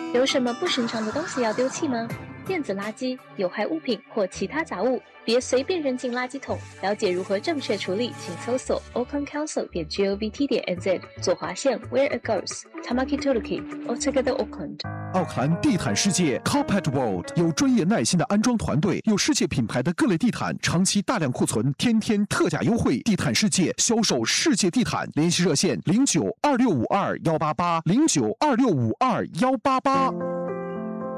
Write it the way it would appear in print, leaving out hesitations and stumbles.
有什么不寻常的东西要丢弃吗？电子垃圾、有害物品或其他杂物，别随便扔进垃圾桶。了解如何正确处理，请搜索 aucklandcouncil.gov.nz 左划线 Where it goes Tamaki Tuluki Altogether Auckland。 奥克兰地毯世界 Carpet World 有专业耐心的安装团队，有世界品牌的各类地毯，长期大量库存，天天特价优惠。地毯世界销售世界地毯，联系热线09265218880926521888。